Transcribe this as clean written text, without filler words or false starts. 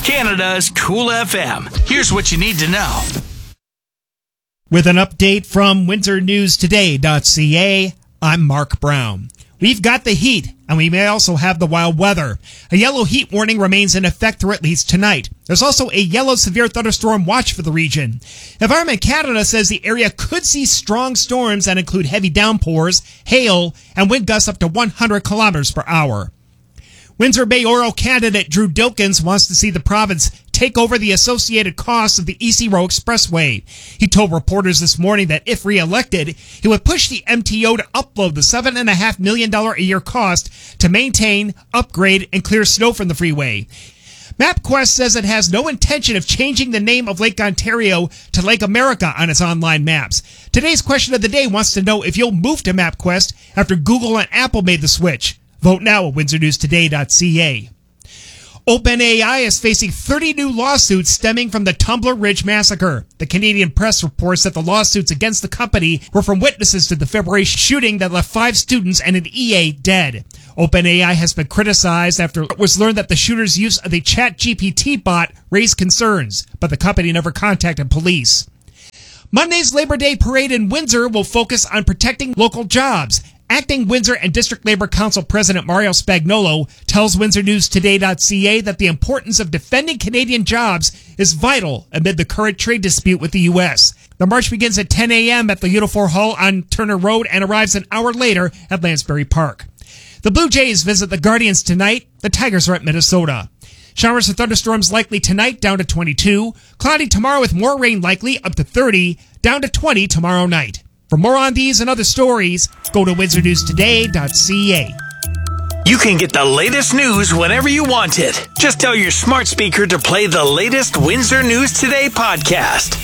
Canada's Cool FM. Here's what you need to know. With an update from windsornewstoday.ca, I'm Mark Brown. We've got the heat, and we may also have the wild weather. A yellow heat warning remains in effect through at least tonight. There's also a yellow severe thunderstorm watch for the region. Environment Canada says the area could see strong storms that include heavy downpours, hail, and wind gusts up to 100 kilometers per hour. Windsor mayoral candidate Drew Dilkens wants to see the province take over the associated costs of the EC Row Expressway. He told reporters this morning that if re-elected, he would push the MTO to upload the $7.5 million a year cost to maintain, upgrade, and clear snow from the freeway. MapQuest says it has no intention of changing the name of Lake Ontario to Lake America on its online maps. Today's question of the day wants to know if you'll move to MapQuest after Google and Apple made the switch. Vote now at windsornewstoday.ca. OpenAI is facing 30 new lawsuits stemming from the Tumbler Ridge massacre. The Canadian Press reports that the lawsuits against the company were from witnesses to the February shooting that left 5 students and an EA dead. OpenAI has been criticized after it was learned that the shooter's use of the ChatGPT bot raised concerns, but the company never contacted police. Monday's Labor Day parade in Windsor will focus on protecting local jobs. Acting Windsor and District Labor Council President Mario Spagnolo tells windsornewstoday.ca that the importance of defending Canadian jobs is vital amid the current trade dispute with the U.S. The march begins at 10 a.m. at the Unifor Hall on Turner Road and arrives an hour later at Lansbury Park. The Blue Jays visit the Guardians tonight. The Tigers are at Minnesota. Showers and thunderstorms likely tonight, down to 22. Cloudy tomorrow with more rain likely, up to 30. Down to 20 tomorrow night. For more on these and other stories, go to windsornewstoday.ca. You can get the latest news whenever you want it. Just tell your smart speaker to play the latest Windsor News Today podcast.